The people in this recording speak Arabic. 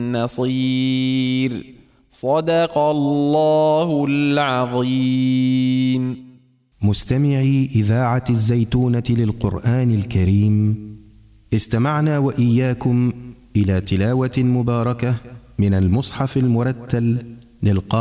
نصير. صدق الله العظيم. مستمعي إذاعة الزيتونة للقرآن الكريم، استمعنا وإياكم إلى تلاوة مباركة من المصحف المرتل للقارئ